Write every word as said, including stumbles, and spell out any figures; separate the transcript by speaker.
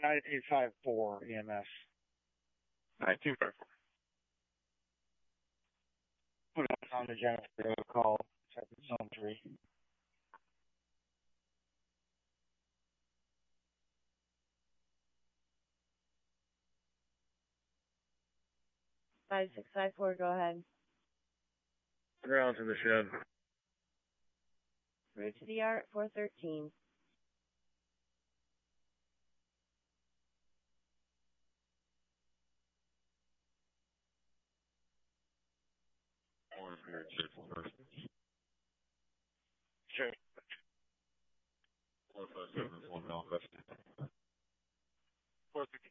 Speaker 1: nine eight five four E M S.
Speaker 2: nine two five four.
Speaker 1: Put it on the Jennifer call. Zone three.
Speaker 3: five six five four, go ahead.
Speaker 2: Ground to the shed.
Speaker 3: Route to the R at four thirteen.
Speaker 1: Sure.
Speaker 2: four five seven is one Alpha. four six